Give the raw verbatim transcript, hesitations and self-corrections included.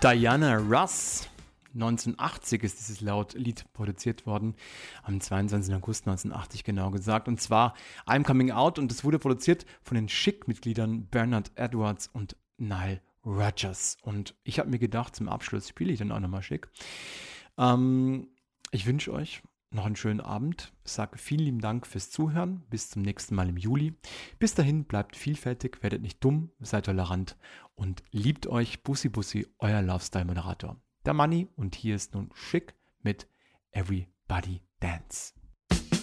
Diana Ross. neunzehnhundertachtzig ist dieses laut Lied produziert worden, am zweiundzwanzigsten August neunzehnhundertachtzig genau gesagt. Und zwar I'm Coming Out, und es wurde produziert von den Chic-Mitgliedern Bernard Edwards und Nile Rodgers. Und ich habe mir gedacht, zum Abschluss spiele ich dann auch nochmal Chic. Ähm, ich wünsche euch noch einen schönen Abend. Ich sage vielen lieben Dank fürs Zuhören. Bis zum nächsten Mal im Juli. Bis dahin, bleibt vielfältig, werdet nicht dumm, seid tolerant und liebt euch. Bussi Bussi, euer Lifestyle-Moderator, der Manni, und hier ist nun Chic mit Everybody Dance.